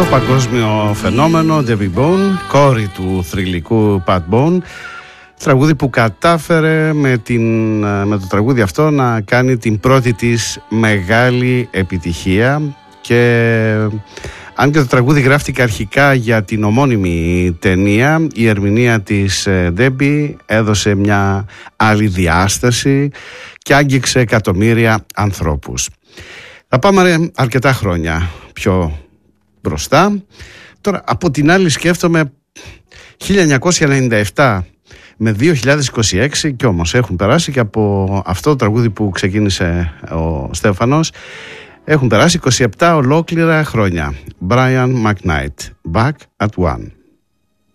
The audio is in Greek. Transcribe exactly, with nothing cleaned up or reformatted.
Το παγκόσμιο φαινόμενο Debbie Bone, κόρη του θρυλικού Pat Bone, τραγούδι που κατάφερε με, την, με το τραγούδι αυτό να κάνει την πρώτη της μεγάλη επιτυχία. Και αν και το τραγούδι γράφτηκε αρχικά για την ομώνυμη ταινία, η ερμηνεία της Debbie έδωσε μια άλλη διάσταση και άγγιξε εκατομμύρια ανθρώπους. Θα πάμε αρκετά χρόνια πιο μπροστά. Τώρα από την άλλη σκέφτομαι χίλια εννιακόσια ενενήντα επτά με δύο χιλιάδες είκοσι έξι, και όμως έχουν περάσει και από αυτό το τραγούδι που ξεκίνησε ο Στέφανος έχουν περάσει είκοσι επτά ολόκληρα χρόνια. Brian McKnight, Back at One.